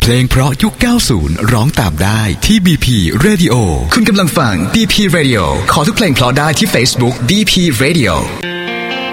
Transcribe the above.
เพลงเพราะยุค 90 ร้องตามได้ที่ BP Radio คุณกำลังฟัง BP Radio ขอทุกเพลงเพราะได้ที่ Facebook BP Radio